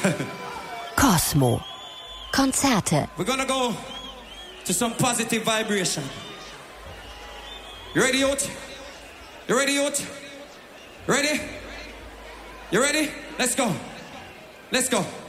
Cosmo. Konzerte. We're gonna go to some positive vibration. You ready, youth? You ready, youth? Ready? You ready? Let's go. Let's go.